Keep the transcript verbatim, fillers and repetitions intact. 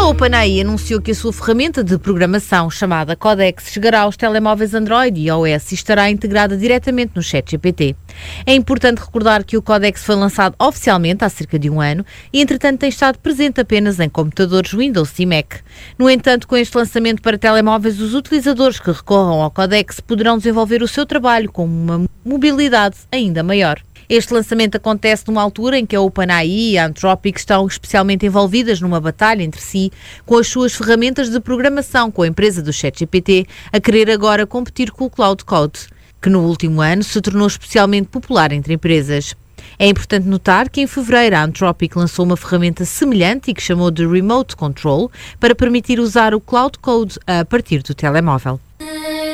OpenAI anunciou que a sua ferramenta de programação, chamada Codex, chegará aos telemóveis Android e iOS e estará integrada diretamente no ChatGPT. É importante recordar que o Codex foi lançado oficialmente há cerca de um ano e, entretanto, tem estado presente apenas em computadores Windows e Mac. No entanto, com este lançamento para telemóveis, os utilizadores que recorram ao Codex poderão desenvolver o seu trabalho com uma mobilidade ainda maior. Este lançamento acontece numa altura em que a OpenAI e a Anthropic estão especialmente envolvidas numa batalha entre si, com as suas ferramentas de programação com a empresa do ChatGPT a querer agora competir com o Cloud Code, que no último ano se tornou especialmente popular entre empresas. É importante notar que em fevereiro a Anthropic lançou uma ferramenta semelhante e que chamou de Remote Control para permitir usar o Cloud Code a partir do telemóvel.